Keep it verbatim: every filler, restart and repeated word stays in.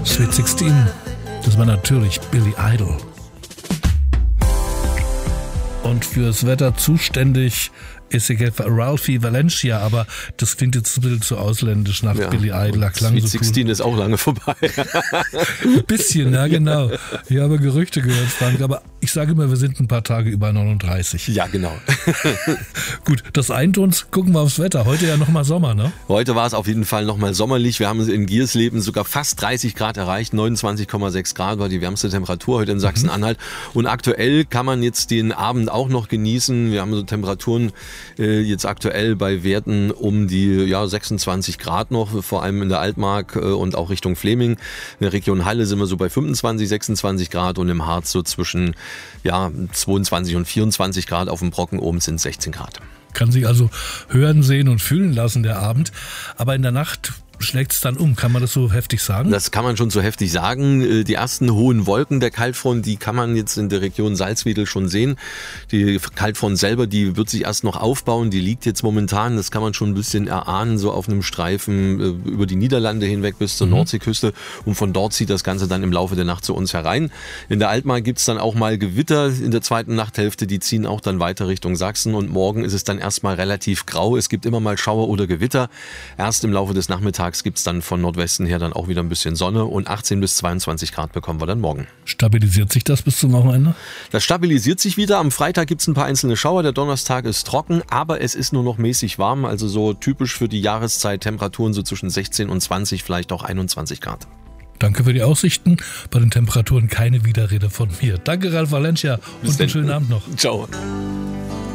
Sweet sechzehn, das war natürlich Billy Idol. Und fürs Wetter zuständig ist Ralphie Valencia, aber das klingt jetzt ein bisschen zu ausländisch nach ja, Billy Idol. Klang Sweet so sechzehn cool. ist auch lange vorbei. Ein bisschen, ja genau. Ich habe Gerüchte gehört, Frank, aber ich sage immer, wir sind ein paar Tage über neununddreißig. Ja, genau. Gut, das eint uns. Gucken wir aufs Wetter. Heute ja nochmal Sommer, ne? Heute war es auf jeden Fall nochmal sommerlich. Wir haben in Giersleben sogar fast dreißig Grad erreicht. neunundzwanzig Komma sechs Grad war die wärmste Temperatur heute in Sachsen-Anhalt. Mhm. Und aktuell kann man jetzt den Abend auch noch genießen. Wir haben so Temperaturen äh, jetzt aktuell bei Werten um die ja, sechsundzwanzig Grad noch, vor allem in der Altmark äh, und auch Richtung Fleming. In der Region Halle sind wir so bei fünfundzwanzig, sechsundzwanzig Grad und im Harz so zwischen ja, zweiundzwanzig und vierundzwanzig Grad. Auf dem Brocken oben sind sechzehn Grad. Kann sich also hören, sehen und fühlen lassen, der Abend. Aber in der Nacht schlägt es dann um. Kann man das so heftig sagen? Das kann man schon so heftig sagen. Die ersten hohen Wolken der Kaltfront, die kann man jetzt in der Region Salzwedel schon sehen. Die Kaltfront selber, die wird sich erst noch aufbauen. Die liegt jetzt momentan, das kann man schon ein bisschen erahnen, so auf einem Streifen über die Niederlande hinweg bis zur mhm. Nordseeküste. Und von dort zieht das Ganze dann im Laufe der Nacht zu uns herein. In der Altmark gibt es dann auch mal Gewitter in der zweiten Nachthälfte. Die ziehen auch dann weiter Richtung Sachsen. Und morgen ist es dann erstmal relativ grau. Es gibt immer mal Schauer oder Gewitter. Erst im Laufe des Nachmittags gibt es dann von Nordwesten her dann auch wieder ein bisschen Sonne und achtzehn bis zweiundzwanzig Grad bekommen wir dann morgen. Stabilisiert sich das bis zum Wochenende? Das stabilisiert sich wieder. Am Freitag gibt es ein paar einzelne Schauer. Der Donnerstag ist trocken, aber es ist nur noch mäßig warm. Also so typisch für die Jahreszeit. Temperaturen so zwischen sechzehn und zwanzig, vielleicht auch einundzwanzig Grad. Danke für die Aussichten. Bei den Temperaturen keine Widerrede von mir. Danke, Ralf Valencia, und einen schönen Abend noch. Ciao.